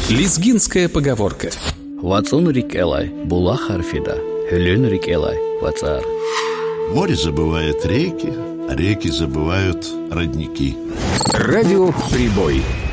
Лезгинская поговорка. Вацун рикелай, була харфида, хелен рикелай, вацар. Море забывает реки, а реки забывают родники. Радио «Прибой».